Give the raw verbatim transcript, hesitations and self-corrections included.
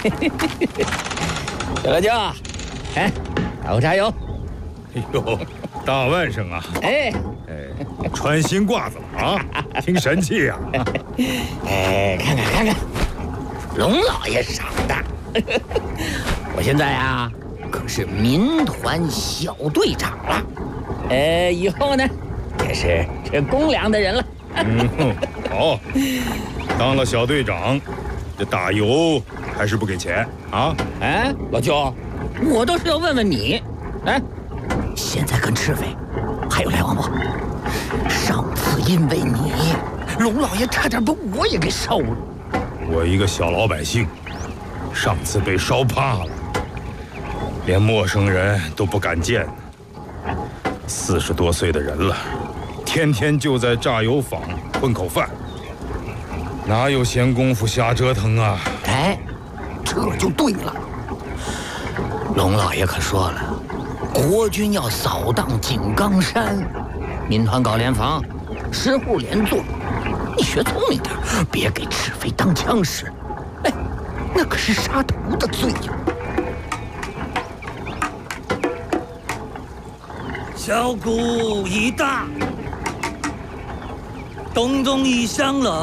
小老舅，哎，打壶茶油。 哎呦，大外甥啊！ 哎哎，穿新褂子了啊，挺神气呀！ 哎，看看看看，龙老爷赏的。我现在啊，可是民团小队长了。呃，以后呢，也是这公粮的人了。 嗯，好，当了小队长，这打油还是不给钱啊？ 哎，老舅，我倒是要问问你，哎，现在跟赤匪还有来往不？上次因为你，龙老爷差点把我也给烧了。 我一个小老百姓，上次被烧怕了，连陌生人都不敢见。四十多岁的人了，天天就在榨油坊混口饭，哪有闲工夫瞎折腾啊？ 哎，这就对了。龙老爷可说了，国军要扫荡井冈山，民团搞联防，十户连坐。你学聪明点，别给赤匪当枪使。哎，那可是杀头的罪呀！ 小鼓已大，东中已响了。